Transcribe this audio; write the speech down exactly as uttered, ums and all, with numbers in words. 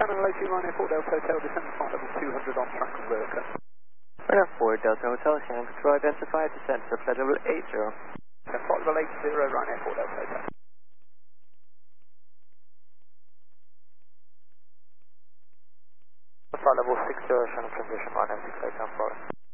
Shannon, hello to Ryanair four Delta Hotel, descend flight level two hundred on track and worker. Ryanair four Delta Hotel, Shannon Control, identified descent to flight level eight zero. Descend flight level eight zero, Ryanair four Delta Hotel. Flight level six zero, Shannon transition, Ryanair six eight down Florida.